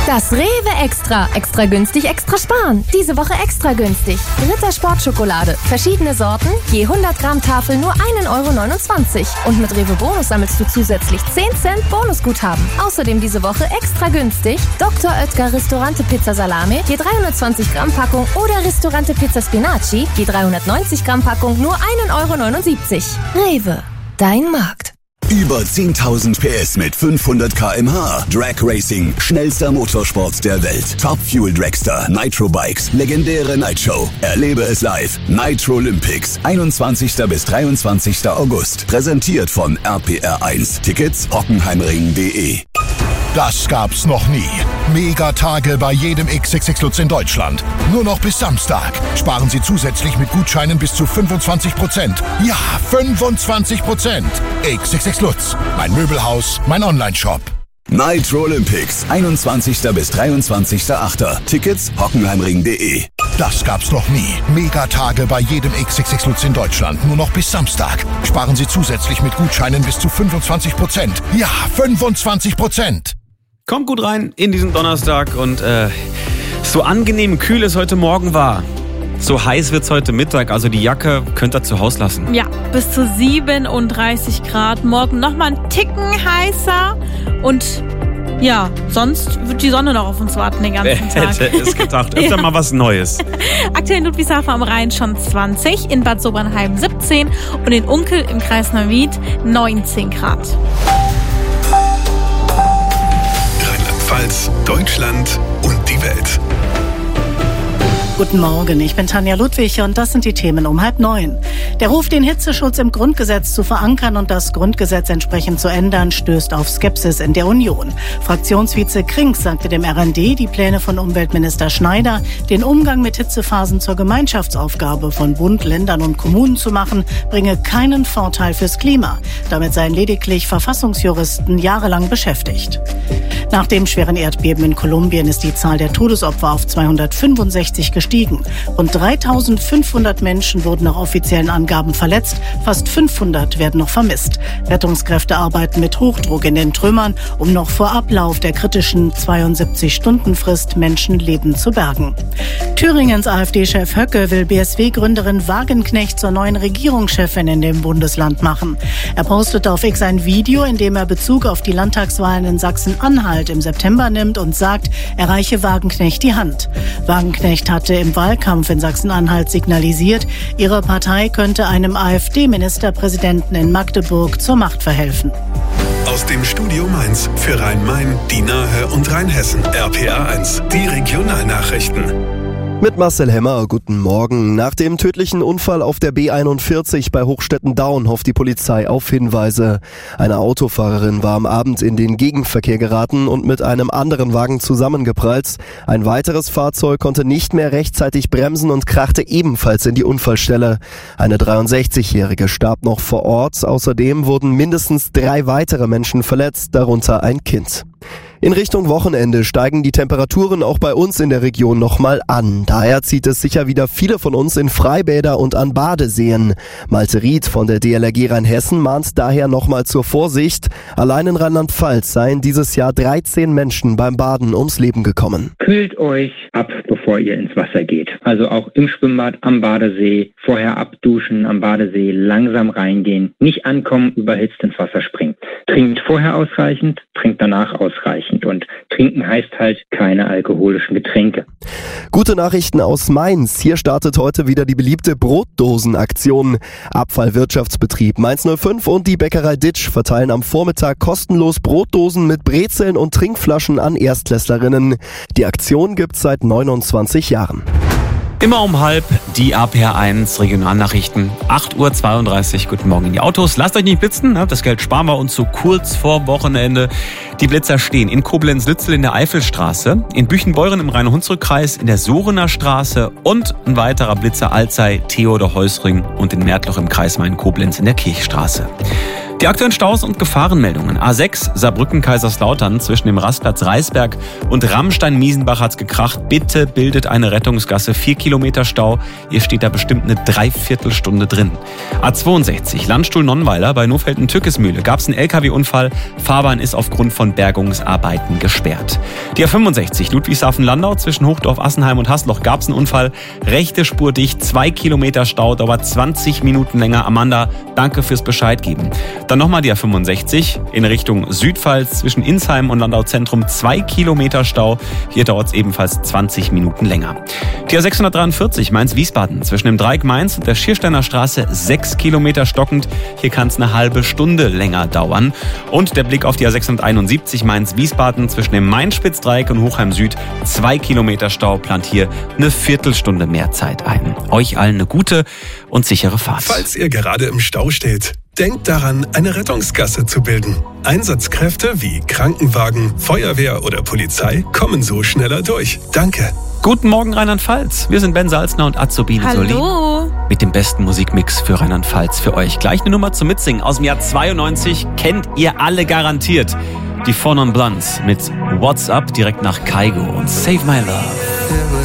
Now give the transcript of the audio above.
Das Rewe Extra. Extra günstig, extra sparen. Diese Woche extra günstig. Ritter Sportschokolade. Verschiedene Sorten. Je 100 Gramm Tafel nur 1,29 €. Und mit Rewe Bonus sammelst du zusätzlich 10 Cent Bonusguthaben. Außerdem diese Woche extra günstig. Dr. Oetker Ristorante Pizza Salame. Je 320 Gramm Packung. Oder Ristorante Pizza Spinaci. Je 390 Gramm Packung nur 1,79 €. Rewe. Dein Markt. Über 10.000 PS mit 500 km/h. Drag Racing, schnellster Motorsport der Welt. Top Fuel Dragster, Nitro Bikes, legendäre Nightshow. Erlebe es live. Nitro Olympics, 21. bis 23. August. Präsentiert von RPR1. Tickets hockenheimring.de. Das gab's noch nie. Megatage bei jedem XXX Lutz in Deutschland. Nur noch bis Samstag. Sparen Sie zusätzlich mit Gutscheinen bis zu 25%. Ja, 25%. XXX Lutz. Mein Möbelhaus, mein Onlineshop. Nitro Olympics, 21. bis 23.8. Tickets hockenheimring.de. Das gab's noch nie. Megatage bei jedem XXX Lutz in Deutschland. Nur noch bis Samstag. Sparen Sie zusätzlich mit Gutscheinen bis zu 25%. Ja, 25%. Kommt gut rein in diesen Donnerstag und so angenehm kühl es heute Morgen war, so heiß wird's heute Mittag, also die Jacke könnt ihr zu Hause lassen. Ja, bis zu 37 Grad. Morgen nochmal einen Ticken heißer und ja, sonst wird die Sonne noch auf uns warten den ganzen Tag. Hätte es gedacht, öfter mal was Neues. Aktuell in Ludwigshafen am Rhein schon 20, in Bad Sobernheim 17 und in Unkel im Kreis Neuwied 19 Grad. Rheinland-Pfalz, Deutschland und die Welt. Guten Morgen, ich bin Tanja Ludwig und das sind die Themen um 8:30. Der Ruf, den Hitzeschutz im Grundgesetz zu verankern und das Grundgesetz entsprechend zu ändern, stößt auf Skepsis in der Union. Fraktionsvize Krings sagte dem RND, die Pläne von Umweltminister Schneider, den Umgang mit Hitzephasen zur Gemeinschaftsaufgabe von Bund, Ländern und Kommunen zu machen, bringe keinen Vorteil fürs Klima. Damit seien lediglich Verfassungsjuristen jahrelang beschäftigt. Nach dem schweren Erdbeben in Kolumbien ist die Zahl der Todesopfer auf 265 gestiegen. Rund 3.500 Menschen wurden nach offiziellen Angaben verletzt, fast 500 werden noch vermisst. Rettungskräfte arbeiten mit Hochdruck in den Trümmern, um noch vor Ablauf der kritischen 72-Stunden-Frist Menschenleben zu bergen. Thüringens AfD-Chef Höcke will BSW-Gründerin Wagenknecht zur neuen Regierungschefin in dem Bundesland machen. Er postete auf X ein Video, in dem er Bezug auf die Landtagswahlen in Sachsen-Anhalt im September nimmt und sagt, er reiche Wagenknecht die Hand. Wagenknecht hatte im Wahlkampf in Sachsen-Anhalt signalisiert, ihre Partei könnte einem AfD-Ministerpräsidenten in Magdeburg zur Macht verhelfen. Aus dem Studio Mainz für Rhein-Main, die Nahe und Rheinhessen. RPR1, die Regionalnachrichten. Mit Marcel Hemmer, guten Morgen. Nach dem tödlichen Unfall auf der B41 bei Hochstetten-Daun hofft die Polizei auf Hinweise. Eine Autofahrerin war am Abend in den Gegenverkehr geraten und mit einem anderen Wagen zusammengeprallt. Ein weiteres Fahrzeug konnte nicht mehr rechtzeitig bremsen und krachte ebenfalls in die Unfallstelle. Eine 63-Jährige starb noch vor Ort. Außerdem wurden mindestens 3 weitere Menschen verletzt, darunter ein Kind. In Richtung Wochenende steigen die Temperaturen auch bei uns in der Region nochmal an. Daher zieht es sicher wieder viele von uns in Freibäder und an Badeseen. Malte Ried von der DLRG Rheinhessen mahnt daher nochmal zur Vorsicht. Allein in Rheinland-Pfalz seien dieses Jahr 13 Menschen beim Baden ums Leben gekommen. Kühlt euch ab, bevor ihr ins Wasser geht. Also auch im Schwimmbad, am Badesee, vorher abduschen, am Badesee, langsam reingehen. Nicht ankommen, überhitzt ins Wasser springen. Trinkt vorher ausreichend, trinkt danach ausreichend. Und trinken heißt halt keine alkoholischen Getränke. Gute Nachrichten aus Mainz. Hier startet heute wieder die beliebte Brotdosenaktion. Abfallwirtschaftsbetrieb Mainz 05 und die Bäckerei Ditsch verteilen am Vormittag kostenlos Brotdosen mit Brezeln und Trinkflaschen an Erstklässlerinnen. Die Aktion gibt's seit 29 Jahren. Immer um 12:30 die RPR1 Regionalnachrichten. 8:32 Uhr. Guten Morgen in die Autos. Lasst euch nicht blitzen, das Geld sparen wir uns so kurz vor Wochenende. Die Blitzer stehen in Koblenz-Litzel in der Eifelstraße, in Büchenbeuren im Rhein-Hunsrück-Kreis in der Sorener Straße und ein weiterer Blitzer Alzey, Theodor Heusring und in Märtloch im Kreis Main-Koblenz in der Kirchstraße. Die aktuellen Staus und Gefahrenmeldungen. A6 Saarbrücken-Kaiserslautern zwischen dem Rastplatz Reisberg und Rammstein-Miesenbach hat's gekracht. Bitte bildet eine Rettungsgasse. 4 Kilometer Stau. Ihr steht da bestimmt eine Dreiviertelstunde drin. A62 Landstuhl-Nonnweiler bei Nofelden-Tückesmühle gab's einen LKW-Unfall. Fahrbahn ist aufgrund von Bergungsarbeiten gesperrt. Die A65 Ludwigshafen-Landau zwischen Hochdorf, Assenheim und Hasloch gab's einen Unfall. Rechte Spur dicht, 2 Kilometer Stau, dauert 20 Minuten länger. Amanda, danke fürs Bescheid geben. Dann nochmal die A65 in Richtung Südpfalz zwischen Insheim und Landau Zentrum, 2 Kilometer Stau. Hier dauert es ebenfalls 20 Minuten länger. Die A643 Mainz-Wiesbaden zwischen dem Dreieck Mainz und der Schiersteiner Straße, 6 Kilometer stockend. Hier kann es eine halbe Stunde länger dauern. Und der Blick auf die A671 Mainz-Wiesbaden zwischen dem Main-Spitz-Dreieck und Hochheim Süd, 2 Kilometer Stau, plant hier eine Viertelstunde mehr Zeit ein. Euch allen eine gute und sichere Fahrt. Falls ihr gerade im Stau steht, denkt daran, eine Rettungsgasse zu bilden. Einsatzkräfte wie Krankenwagen, Feuerwehr oder Polizei kommen so schneller durch. Danke. Guten Morgen Rheinland-Pfalz. Wir sind Ben Salzner und Azubine Soli. Hallo. Mit dem besten Musikmix für Rheinland-Pfalz für euch. Gleich eine Nummer zum Mitsingen aus dem Jahr 92. Kennt ihr alle garantiert. Die Four Non Blondes mit What's Up direkt nach Kygo und Save My Love.